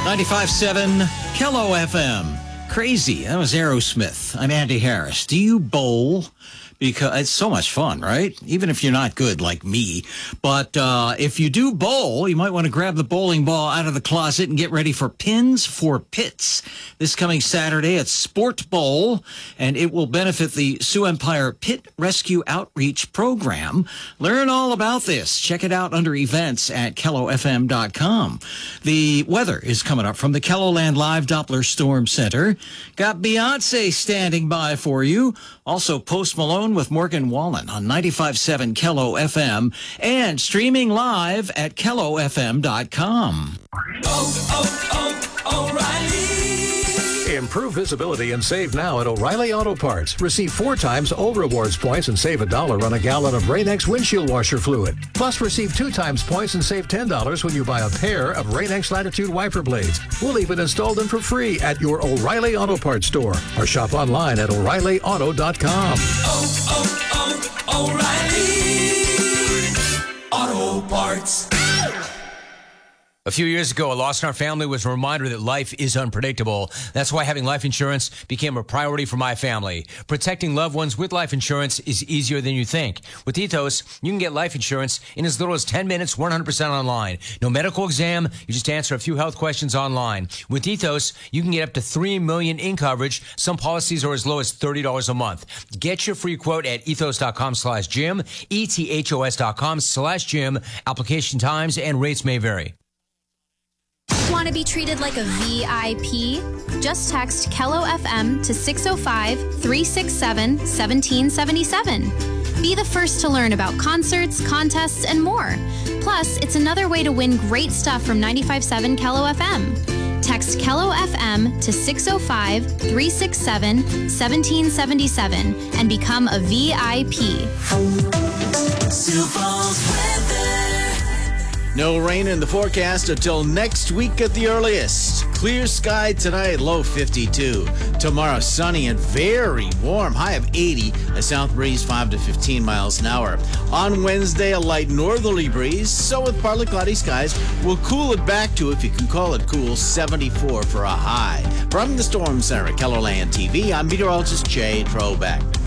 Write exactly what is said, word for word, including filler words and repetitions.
ninety-five point seven K L O F M. Crazy. That was Aerosmith. I'm Andy Harris. Do you bowl? Because it's so much fun, right? Even if you're not good like me. But uh, if you do bowl, you might want to grab the bowling ball out of the closet and get ready for Pins for Pits this coming Saturday at Sport Bowl. And it will benefit the Sioux Empire Pit Rescue Outreach Program. Learn all about this. Check it out under events at K L O F M dot com. The weather is coming up from the KELOLAND Live Doppler Storm Center. Got Beyonce standing by for you. Also, Post Malone with Morgan Wallen on ninety-five point seven K L O F M and streaming live at K L O F M dot com. Oh, oh, oh, O'Reilly. Improve visibility and save now at O'Reilly Auto Parts. Receive four times O Rewards points and save a dollar on a gallon of Rain-X windshield washer fluid. Plus, receive two times points and save ten dollars when you buy a pair of Rain-X Latitude wiper blades. We'll even install them for free at your O'Reilly Auto Parts store or shop online at O'Reilly Auto dot com. Oh, oh, oh, O'Reilly Auto Parts. A few years ago, a loss in our family was a reminder that life is unpredictable. That's why having life insurance became a priority for my family. Protecting loved ones with life insurance is easier than you think. With Ethos, you can get life insurance in as little as ten minutes, one hundred percent online. No medical exam, you just answer a few health questions online. With Ethos, you can get up to three million dollars in coverage. Some policies are as low as thirty dollars a month. Get your free quote at ethos dot com slash Jim, E T H O S dot com slash Jim. Application times and rates may vary. Want to be treated like a V I P? Just text K L O F M to six oh five, three six seven, one seven seven seven. Be the first to learn about concerts, contests, and more. Plus, it's another way to win great stuff from ninety-five point seven K L O F M. Text K L O F M to six oh five, three six seven, one seven seven seven and become a V I P. Sioux Falls weather. No rain in the forecast until next week at the earliest. Clear sky tonight, low fifty-two. Tomorrow, sunny and very warm, high of eighty. A south breeze five to fifteen miles an hour. On Wednesday, a light northerly breeze. So with partly cloudy skies, we'll cool it back to, if you can call it cool, seventy-four for a high. From the Storm Center at KELOLAND T V, I'm meteorologist Jay Trobeck.